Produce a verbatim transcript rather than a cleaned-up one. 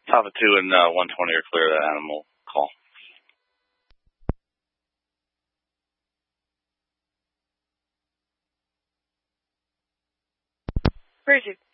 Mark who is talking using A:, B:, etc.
A: Top of two and uh, one twenty are clear of that animal call.
B: Crazy.